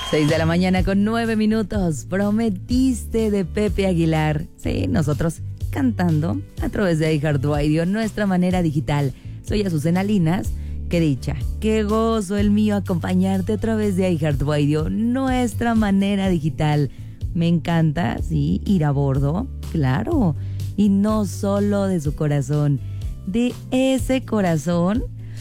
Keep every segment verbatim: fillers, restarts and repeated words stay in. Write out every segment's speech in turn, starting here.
Seis de la mañana con nueve minutos. Prometiste de Pepe Aguilar. Sí, nosotros cantando a través de iHeartRadio, nuestra manera digital. Soy Azucena Linas. Qué dicha, qué gozo el mío acompañarte a través de iHeartRadio, nuestra manera digital. Me encanta, sí, ir a bordo, claro. Y no solo de su corazón, de ese corazón,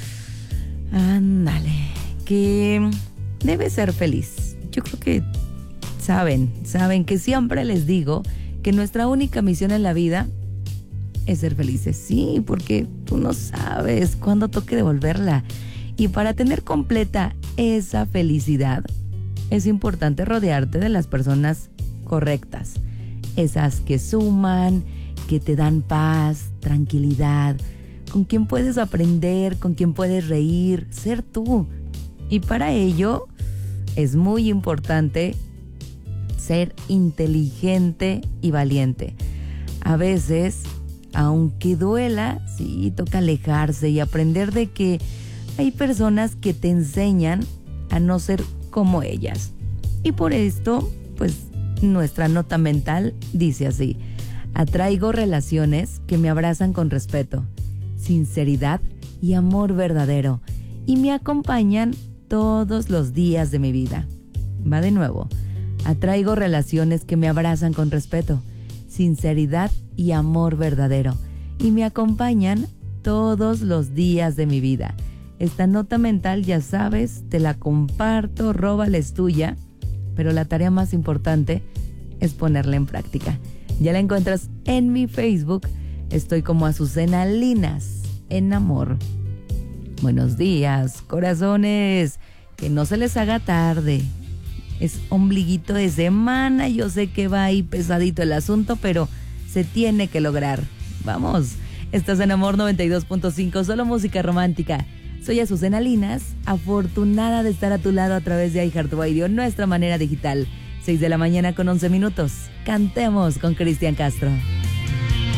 ándale, que debe ser feliz. Yo creo que saben, saben que siempre les digo que nuestra única misión en la vida es ser felices. Sí, porque tú no sabes cuándo toque devolverla. Y para tener completa esa felicidad, es importante rodearte de las personas correctas. Esas que suman, que te dan paz, tranquilidad, con quien puedes aprender, con quien puedes reír, ser tú. Y para ello es muy importante ser inteligente y valiente. A veces, aunque duela, sí, toca alejarse y aprender de que hay personas que te enseñan a no ser como ellas. Y por esto, pues, nuestra nota mental dice así: atraigo relaciones que me abrazan con respeto, sinceridad y amor verdadero, y me acompañan todos los días de mi vida. Va de nuevo. Atraigo relaciones que me abrazan con respeto, sinceridad y amor verdadero, y me acompañan todos los días de mi vida. Esta nota mental, ya sabes, te la comparto, róbala, es tuya, pero la tarea más importante es ponerla en práctica. Ya la encuentras en mi Facebook, estoy como Azucena Linas, en amor. Buenos días, corazones, que no se les haga tarde. Es ombliguito de semana, yo sé que va ahí pesadito el asunto, pero se tiene que lograr. Vamos, estás en Amor noventa y dos punto cinco, solo música romántica. Soy Azucena Linas, afortunada de estar a tu lado a través de iHeartRadio, nuestra manera digital. seis de la mañana con once minutos. Cantemos con Cristian Castro.